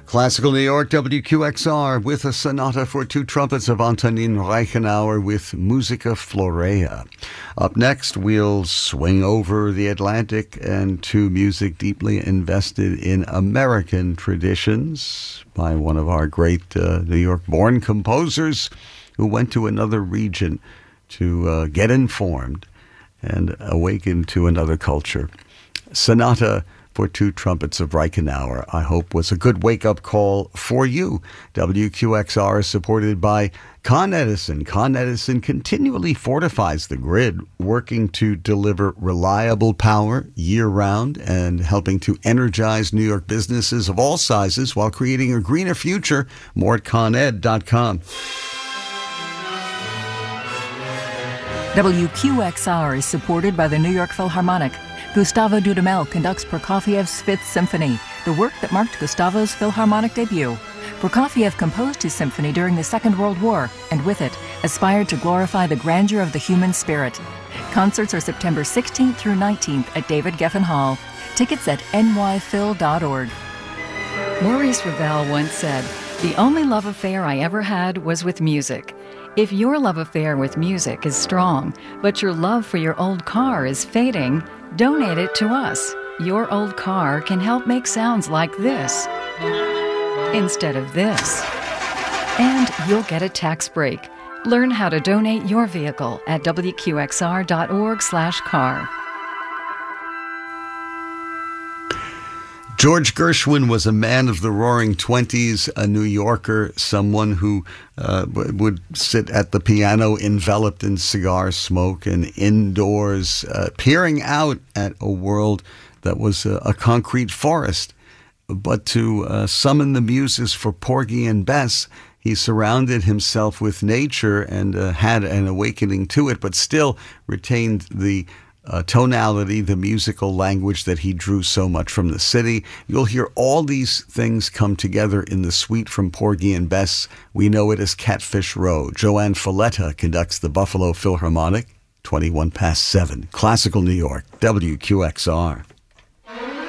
Classical New York, WQXR, with a sonata for two trumpets of Antonin Reichenauer with Musica Florea. Up next, we'll swing over the Atlantic and to music deeply invested in American traditions by one of our great New York-born composers who went to another region to get informed and awaken to another culture. Sonata for two trumpets of Reichenauer, I hope, was a good wake-up call for you. WQXR is supported by Con Edison. Con Edison continually fortifies the grid, working to deliver reliable power year-round and helping to energize New York businesses of all sizes while creating a greener future. More at coned.com. WQXR is supported by the New York Philharmonic. Gustavo Dudamel conducts Prokofiev's Fifth Symphony, the work that marked Gustavo's Philharmonic debut. Prokofiev composed his symphony during the Second World War, and with it, aspired to glorify the grandeur of the human spirit. Concerts are September 16th through 19th at David Geffen Hall. Tickets at nyphil.org. Maurice Ravel once said, "The only love affair I ever had was with music." If your love affair with music is strong, but your love for your old car is fading, donate it to us. Your old car can help make sounds like this instead of this. And you'll get a tax break. Learn how to donate your vehicle at wqxr.org/car. George Gershwin was a man of the roaring 20s, a New Yorker, someone who would sit at the piano enveloped in cigar smoke and indoors, peering out at a world that was a concrete forest. But to summon the muses for Porgy and Bess, he surrounded himself with nature and had an awakening to it, but still retained the tonality, the musical language that he drew so much from the city. You'll hear all these things come together in the suite from Porgy and Bess. We know it as Catfish Row. Joanne Falletta conducts the Buffalo Philharmonic, 7:21. Classical New York, WQXR.